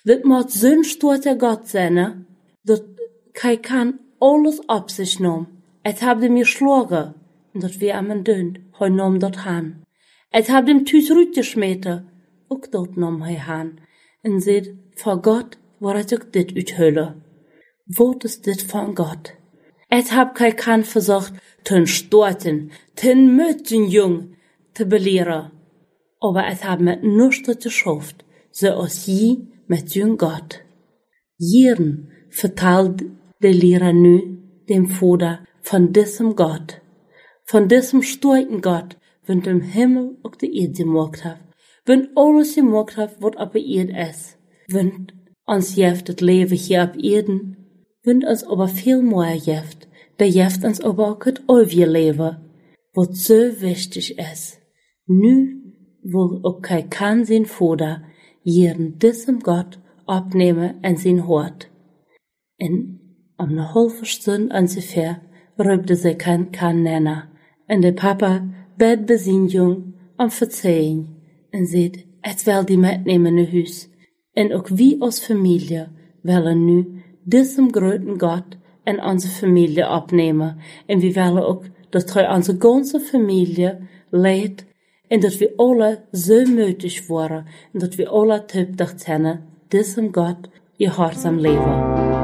Dat moet zo'n stoute God zijn, dat hij kan alles op zich nemen. Het heeft hem geschlagen, en dat we hem een dund, hij nam dat aan. Het heeft hem thuis uitgesmeten, ook dat nam hij aan. En zei, voor God wil ik ook dit uithullen. Wat is dit van God? Het heb hij kan versucht, ten storten, ten mütten jong, te beleren. Aber het heb met nichts geschafft, zoals je met jong God. Jeren vertelt de Lehrer nu dem Vater von diesem Gott, von diesem starken Gott, wenn dem Himmel auch die Erde gemacht hat, wenn alles gemacht hat, was auf der Erde ist, wenn uns jeft das Leben hier auf Erden, wenn uns aber viel mehr jeft, der jeft uns aber auch das ewige Leben, was so wichtig ist. Nu will auch kein kann sein Vater jeden diesem Gott abnehmen in sein Hort. En om een halve stund ongeveer rübde ze kan nennen. En de papa bed bij zijn jong om verzeihing. En zei, het wil die metnemen naar huis. En ook wie als familie willen nu diesem groten God in onze familie opnemen. En we willen ook dat hij onze ganze familie leidt. En dat we alle zo mutig worden. En dat we alle typ dat zijn, diesem God gehoorzaam leven.